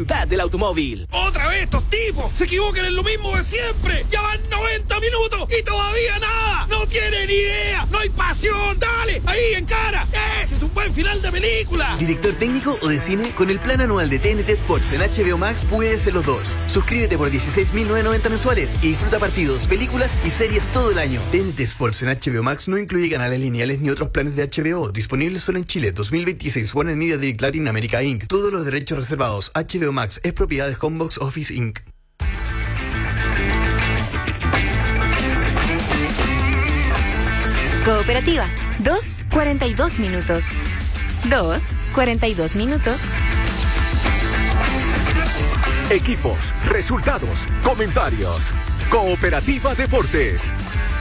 ciudad del automóvil. ¡Otra vez estos tipos! ¡Se equivocan en lo mismo de siempre! ¡Ya van 90 minutos y todavía nada! ¡No tienen idea! ¡No hay pasión! ¡Dale! ¡Ahí, en cara! ¡Ese es un buen final de película! ¿Director técnico o de cine? Con el plan anual de TNT Sports en HBO Max puedes ser los dos. Suscríbete por 16.990 mensuales y disfruta partidos, películas y series todo el año. TNT Sports en HBO Max no incluye canales lineales ni otros planes de HBO. Disponible solo en Chile. 2026. Warner Media Direct Latin America Inc. Todos los derechos reservados. HBO Max es propiedad de Homebox Office Inc. Cooperativa. 2:42 minutos. 2:42 minutos. Equipos, resultados, comentarios. Cooperativa Deportes.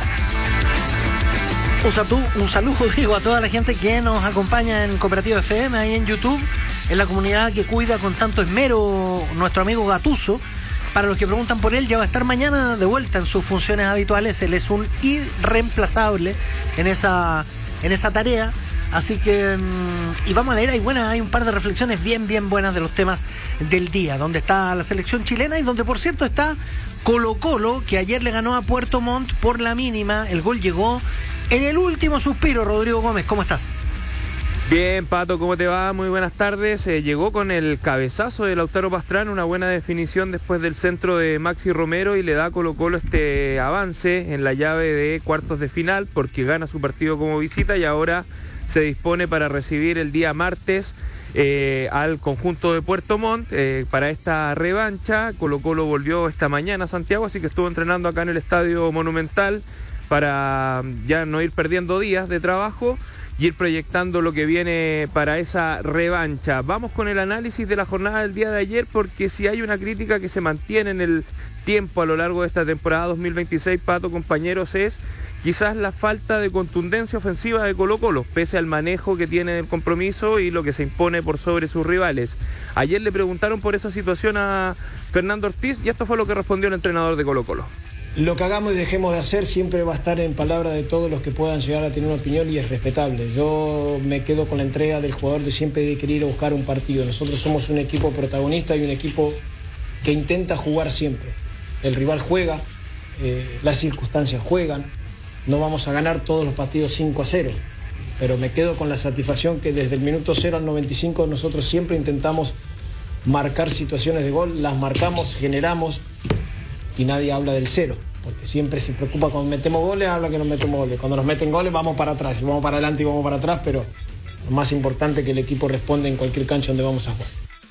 Un saludo, digo, a toda la gente que nos acompaña en Cooperativa FM, ahí en YouTube, en la comunidad que cuida con tanto esmero nuestro amigo Gattuso. Para los que preguntan por él, ya va a estar mañana de vuelta en sus funciones habituales. Él es un irreemplazable en esa tarea. Así que, y vamos a leer, hay un par de reflexiones bien buenas de los temas del día, donde está la selección chilena y donde, por cierto, está Colo-Colo, que ayer le ganó a Puerto Montt por la mínima. El gol llegó en el último suspiro. Rodrigo Gómez, ¿cómo estás? Bien, Pato, ¿cómo te va? Muy buenas tardes. Llegó con el cabezazo de Lautaro Pastrana, una buena definición después del centro de Maxi Romero, y le da a Colo-Colo este avance en la llave de cuartos de final, porque gana su partido como visita y ahora se dispone para recibir el día martes al conjunto de Puerto Montt para esta revancha. Colo-Colo volvió esta mañana a Santiago, así que estuvo entrenando acá en el Estadio Monumental para ya no ir perdiendo días de trabajo y ir proyectando lo que viene para esa revancha. Vamos con el análisis de la jornada del día de ayer, porque si hay una crítica que se mantiene en el tiempo a lo largo de esta temporada 2026, Pato, compañeros, es quizás la falta de contundencia ofensiva de Colo-Colo, pese al manejo que tiene del compromiso y lo que se impone por sobre sus rivales. Ayer le preguntaron por esa situación a Fernando Ortiz y esto fue lo que respondió el entrenador de Colo-Colo. Lo que hagamos y dejemos de hacer siempre va a estar en palabra de todos los que puedan llegar a tener una opinión, y es respetable. Yo me quedo con la entrega del jugador de siempre de querer ir a buscar un partido. Nosotros somos un equipo protagonista y un equipo que intenta jugar siempre. El rival juega, las circunstancias juegan. No vamos a ganar todos los partidos 5-0, pero me quedo con la satisfacción que desde el minuto 0 al 95 nosotros siempre intentamos marcar situaciones de gol, las marcamos, generamos, y nadie habla del 0. Porque siempre se preocupa cuando metemos goles, habla que nos metemos goles. Cuando nos meten goles vamos para atrás, vamos para adelante y vamos para atrás, pero lo más importante es que el equipo responde en cualquier cancha donde vamos a jugar.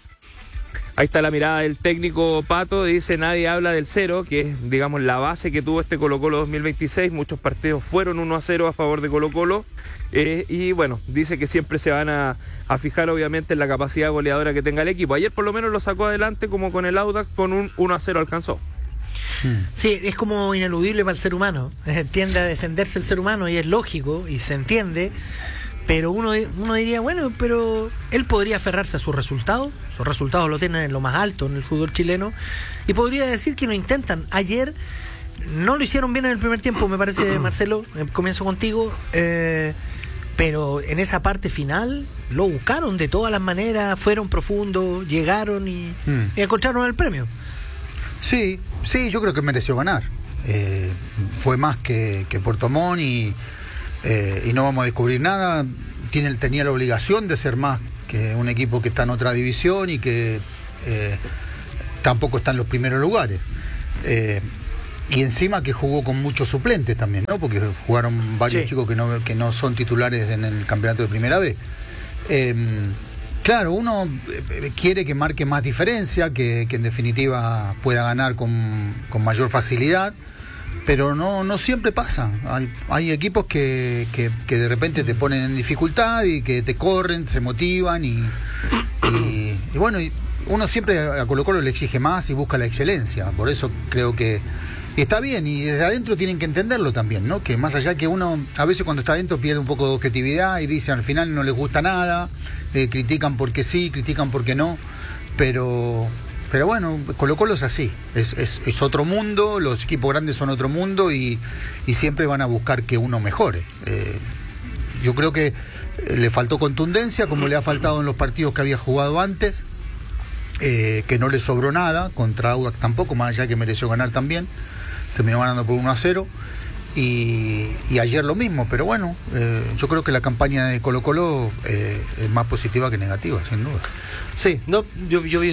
Ahí está la mirada del técnico Pato, dice nadie habla del 0, que es, digamos, la base que tuvo este Colo-Colo 2026. Muchos partidos fueron 1-0 a favor de Colo-Colo, y bueno, dice que siempre se van a fijar obviamente en la capacidad goleadora que tenga el equipo. Ayer por lo menos lo sacó adelante, como con el Audax, con un 1-0 alcanzó. Sí, es como ineludible para el ser humano. Tiende a defenderse el ser humano y es lógico y se entiende, pero uno diría, bueno, pero él podría aferrarse a sus resultados lo tienen en lo más alto en el fútbol chileno, y podría decir que lo intentan. Ayer no lo hicieron bien en el primer tiempo, me parece, Marcelo, comienzo contigo, pero en esa parte final lo buscaron de todas las maneras, fueron profundos, llegaron y encontraron el premio. Sí, yo creo que mereció ganar. Fue más que Puerto Montt y no vamos a descubrir nada. Tenía la obligación de ser más que un equipo que está en otra división y que tampoco está en los primeros lugares. Y encima que jugó con muchos suplentes también, ¿no? Porque jugaron varios chicos que no son titulares en el campeonato de primera vez. Claro, uno quiere que marque más diferencia, que en definitiva pueda ganar con mayor facilidad, pero no siempre pasa. Hay equipos que de repente te ponen en dificultad y que te corren, se motivan y bueno, uno siempre a Colo-Colo le exige más y busca la excelencia. Por eso creo que está bien, y desde adentro tienen que entenderlo también, ¿no? Que más allá que uno a veces cuando está adentro pierde un poco de objetividad y dice al final no les gusta nada, critican porque sí, critican porque no, pero bueno, Colo-Colo es así, es otro mundo, los equipos grandes son otro mundo y siempre van a buscar que uno mejore. Yo creo que le faltó contundencia, como le ha faltado en los partidos que había jugado antes. que no le sobró nada, contra Audax tampoco, más allá que mereció ganar también, terminó ganando por 1-0, y ayer lo mismo, pero bueno, yo creo que la campaña de Colo-Colo es más positiva que negativa, sin duda. Sí, no, yo vi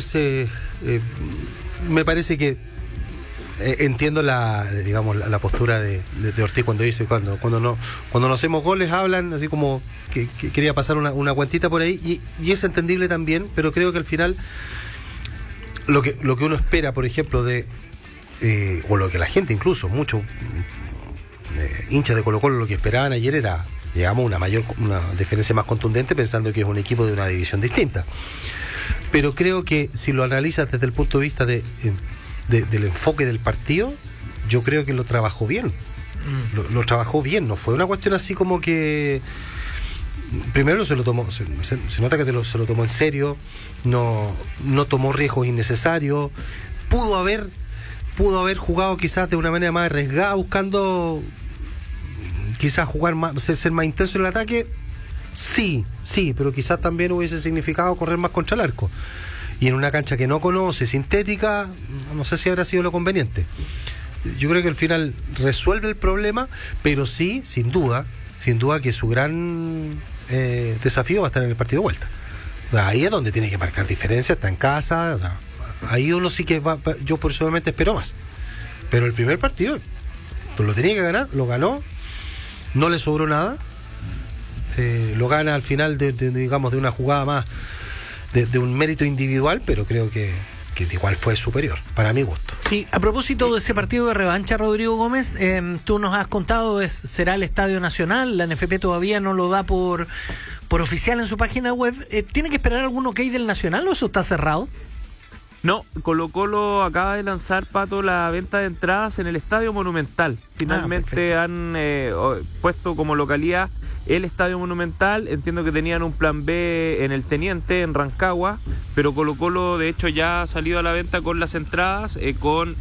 me parece que entiendo la postura de Ortiz cuando dice cuando no hacemos goles hablan así como que quería pasar una cuentita por ahí, y es entendible también, pero creo que al final lo que uno espera, por ejemplo, o lo que la gente, incluso muchos hinchas de Colo-Colo, lo que esperaban ayer era, digamos, una diferencia más contundente, pensando que es un equipo de una división distinta. Pero creo que si lo analizas desde el punto de vista del enfoque del partido, yo creo que lo trabajó bien. Lo trabajó bien, no fue una cuestión así como que primero se lo tomó, se nota que se lo tomó en serio, no tomó riesgos innecesarios, pudo haber jugado quizás de una manera más arriesgada, buscando quizás jugar más, ser más intenso en el ataque. Sí, pero quizás también hubiese significado correr más contra el arco, y en una cancha que no conoce, sintética, no sé si habrá sido lo conveniente. Yo creo que al final resuelve el problema, pero sí, sin duda que su gran desafío va a estar en el partido de vuelta. Ahí es donde tiene que marcar diferencia, está en casa, o sea, ahí uno sí que yo personalmente espero más. Pero el primer partido pues lo tenía que ganar, lo ganó, no le sobró nada, lo gana al final digamos de una jugada más de un mérito individual, pero creo que igual fue superior, para mi gusto. Sí, a propósito de ese partido de revancha, Rodrigo Gómez, tú nos has contado, será el Estadio Nacional, la NFP todavía no lo da por oficial en su página web. ¿Tiene que esperar algún ok del Nacional o eso está cerrado? No, Colo-Colo acaba de lanzar, Pato, la venta de entradas en el Estadio Monumental. Finalmente han puesto como localidad el Estadio Monumental. Entiendo que tenían un plan B en el Teniente, en Rancagua, pero Colo-Colo de hecho ya ha salido a la venta con las entradas con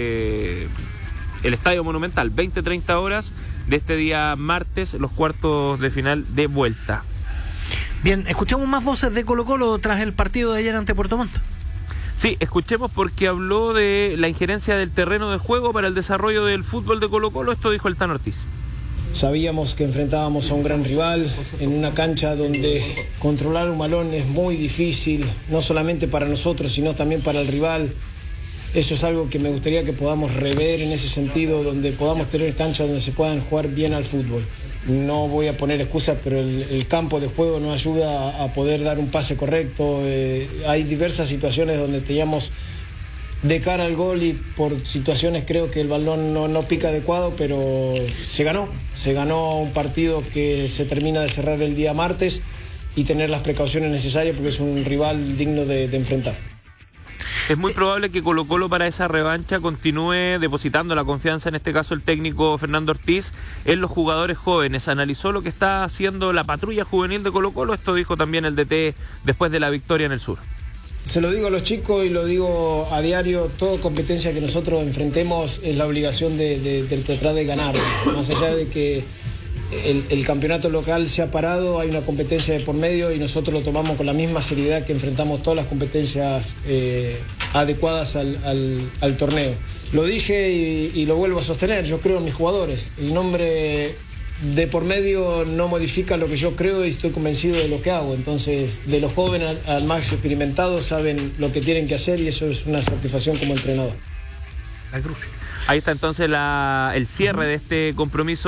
el Estadio Monumental, 20-30 horas de este día martes, los cuartos de final de vuelta. Bien, escuchamos más voces de Colo-Colo tras el partido de ayer ante Puerto Montt. Sí, escuchemos, porque habló de la injerencia del terreno de juego para el desarrollo del fútbol de Colo-Colo. Esto dijo el Tano Ortiz. Sabíamos que enfrentábamos a un gran rival en una cancha donde controlar un balón es muy difícil, no solamente para nosotros, sino también para el rival. Eso es algo que me gustaría que podamos rever en ese sentido, donde podamos tener canchas donde se puedan jugar bien al fútbol. No voy a poner excusas, pero el campo de juego nos ayuda a poder dar un pase correcto. Hay diversas situaciones donde teníamos de cara al gol y por situaciones creo que el balón no pica adecuado, pero se ganó un partido que se termina de cerrar el día martes y tener las precauciones necesarias porque es un rival digno de enfrentar. Es muy probable que Colo-Colo para esa revancha continúe depositando la confianza, en este caso el técnico Fernando Ortiz, en los jugadores jóvenes. Analizó lo que está haciendo la patrulla juvenil de Colo-Colo. Esto dijo también el DT después de la victoria en el sur. Se lo digo a los chicos y lo digo a diario: toda competencia que nosotros enfrentemos es la obligación de tratar de ganar. Más allá de que el campeonato local se ha parado, hay una competencia de por medio y nosotros lo tomamos con la misma seriedad que enfrentamos todas las competencias adecuadas al torneo. Lo dije y lo vuelvo a sostener: yo creo en mis jugadores. El nombre de por medio no modifica lo que yo creo y estoy convencido de lo que hago. Entonces, de los jóvenes al más experimentados, saben lo que tienen que hacer y eso es una satisfacción como entrenador. Ahí está entonces el cierre de este compromiso